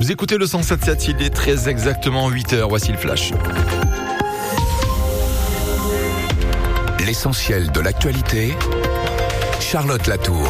Vous écoutez le 107.7, il est très exactement 8h, voici le flash. L'essentiel de l'actualité, Charlotte Latour.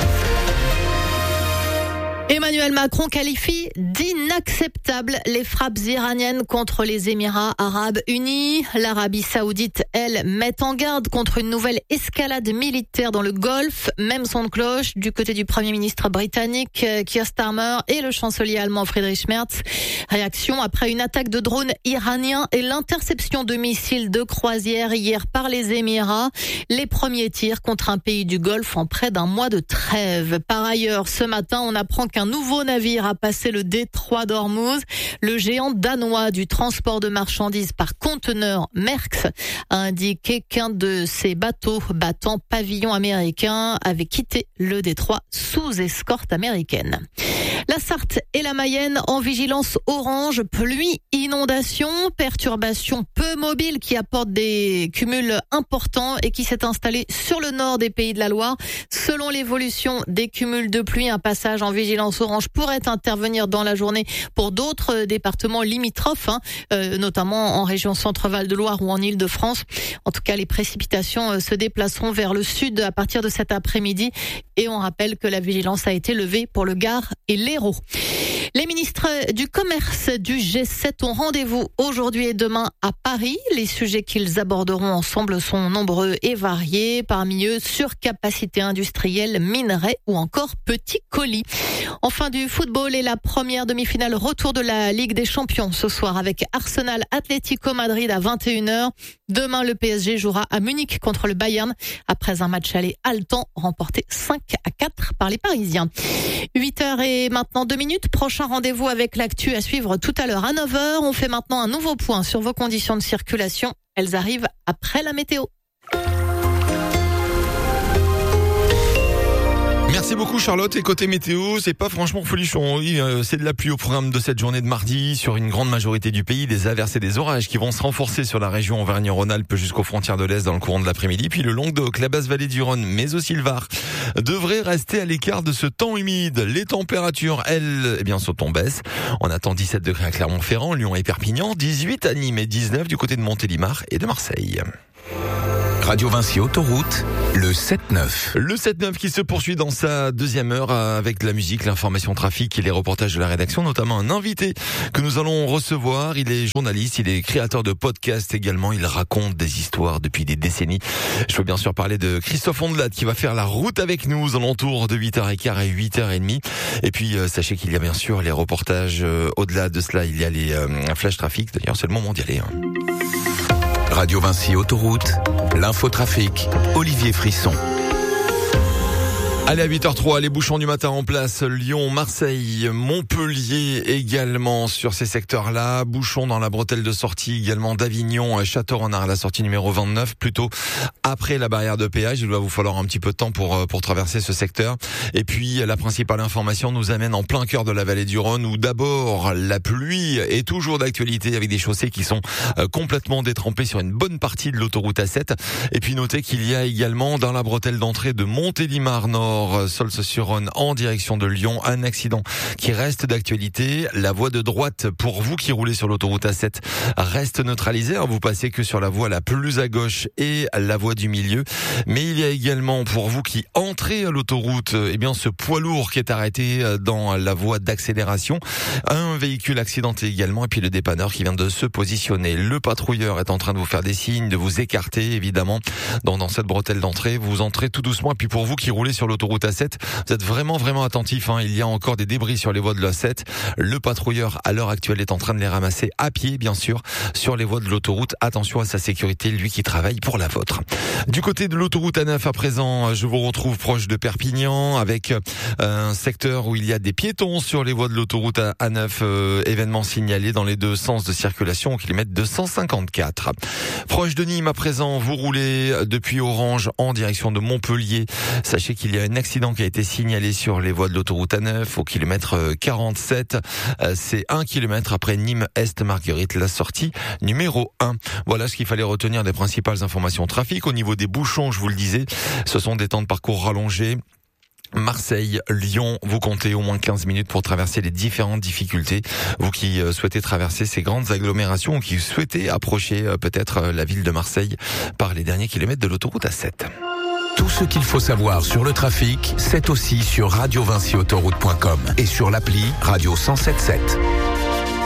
Emmanuel Macron qualifie d'inacceptables les frappes iraniennes contre les Émirats arabes unis. L'Arabie saoudite, elle, met en garde contre une nouvelle escalade militaire dans le Golfe. Même son de cloche du côté du Premier ministre britannique Keir Starmer et le chancelier allemand Friedrich Merz. Réaction après une attaque de drones iraniens et l'interception de missiles de croisière hier par les Émirats. Les premiers tirs contre un pays du Golfe en près d'un mois de trêve. Par ailleurs, ce matin, on apprend qu'un nouveau navire a passé le détroit d'Ormuz. Le géant danois du transport de marchandises par conteneur Maersk a indiqué qu'un de ses bateaux battant pavillon américain avait quitté le détroit sous escorte américaine. La Sarthe et la Mayenne en vigilance orange, pluie, inondation, perturbation peu mobile qui apporte des cumuls importants et qui s'est installé sur le nord des Pays de la Loire. Selon l'évolution des cumuls de pluie, un passage en vigilance orange pourrait intervenir dans la journée pour d'autres départements limitrophes, notamment en région Centre-Val de Loire ou en Île-de-France. En tout cas, les précipitations se déplaceront vers le sud à partir de cet après-midi et on rappelle que la vigilance a été levée pour le Gard et l'Hérault. Les ministres du commerce du G7 ont rendez-vous aujourd'hui et demain à Paris. Les sujets qu'ils aborderont ensemble sont nombreux et variés. Parmi eux, surcapacité industrielle, minerais ou encore petits colis. Enfin, du football et la première demi-finale retour de la Ligue des Champions ce soir avec Arsenal Atlético Madrid à 21h. Demain, le PSG jouera à Munich contre le Bayern après un match aller haletant remporté 5-4 par les Parisiens. 8h et maintenant 2 minutes. Prochain rendez-vous avec l'actu à suivre tout à l'heure à 9h. On fait maintenant un nouveau point sur vos conditions de circulation. Elles arrivent après la météo. Merci beaucoup Charlotte. Et côté météo, c'est pas franchement folichon. Oui, c'est de la pluie au programme de cette journée de mardi sur une grande majorité du pays. Des averses et des orages qui vont se renforcer sur la région Auvergne-Rhône-Alpes jusqu'aux frontières de l'Est dans le courant de l'après-midi. Puis le Languedoc, la basse-vallée du Rhône, mais aussi le Var devraient rester à l'écart de ce temps humide. Les températures, elles, sont en baisse. On attend 17 degrés à Clermont-Ferrand, Lyon et Perpignan, 18 à Nîmes et 19 du côté de Montélimar et de Marseille. Radio Vinci Autoroute, le 7-9. Le 7-9 qui se poursuit dans sa deuxième heure avec de la musique, l'information trafic et les reportages de la rédaction, notamment un invité que nous allons recevoir. Il est journaliste, il est créateur de podcasts également, il raconte des histoires depuis des décennies. Je veux bien sûr parler de Christophe Ondelat qui va faire la route avec nous aux alentours de 8h15 et 8h30. Et puis sachez qu'il y a bien sûr les reportages, au-delà de cela il y a les flash trafic, d'ailleurs c'est le moment d'y aller. Radio Vinci Autoroute, l'infotrafic, Olivier Frisson. Allez, à 8h03, les bouchons du matin en place, Lyon, Marseille, Montpellier également sur ces secteurs-là. Bouchons dans la bretelle de sortie également d'Avignon, Château-Renard, la sortie numéro 29, plutôt après la barrière de péage. Il va vous falloir un petit peu de temps pour traverser ce secteur. Et puis, la principale information nous amène en plein cœur de la vallée du Rhône où d'abord, la pluie est toujours d'actualité avec des chaussées qui sont complètement détrempées sur une bonne partie de l'autoroute A7. Et puis, notez qu'il y a également dans la bretelle d'entrée de Montélimar Nord, Saulce-sur-Rhône en direction de Lyon, un accident qui reste d'actualité. La voie de droite pour vous qui roulez sur l'autoroute A7 reste neutralisée. Vous passez que sur la voie la plus à gauche et la voie du milieu. Mais il y a également pour vous qui entrez à l'autoroute, ce poids lourd qui est arrêté dans la voie d'accélération. Un véhicule accidenté également et puis le dépanneur qui vient de se positionner. Le patrouilleur est en train de vous faire des signes, de vous écarter évidemment dans cette bretelle d'entrée. Vous entrez tout doucement et puis pour vous qui roulez sur l'autoroute A7, vous êtes vraiment attentifs. Il y a encore des débris sur les voies de l'A7. Le patrouilleur à l'heure actuelle est en train de les ramasser à pied, bien sûr, sur les voies de l'autoroute. Attention à sa sécurité, lui qui travaille pour la vôtre. Du côté de l'autoroute A9 à présent, je vous retrouve proche de Perpignan avec un secteur où il y a des piétons sur les voies de l'autoroute A9, événement signalé dans les deux sens de circulation au kilomètre 254. Proche de Nîmes à présent, vous roulez depuis Orange en direction de Montpellier. Sachez qu'il y a un accident qui a été signalé sur les voies de l'autoroute A9 au kilomètre 47. C'est 1 kilomètre après Nîmes-Est-Marguerite, la sortie numéro 1. Voilà ce qu'il fallait retenir des principales informations trafic. Au niveau des bouchons, je vous le disais, ce sont des temps de parcours rallongés. Marseille, Lyon, vous comptez au moins 15 minutes pour traverser les différentes difficultés. Vous qui souhaitez traverser ces grandes agglomérations ou qui souhaitez approcher peut-être la ville de Marseille par les derniers kilomètres de l'autoroute A7. Tout ce qu'il faut savoir sur le trafic, c'est aussi sur radiovinciautoroute.com et sur l'appli Radio 107.7.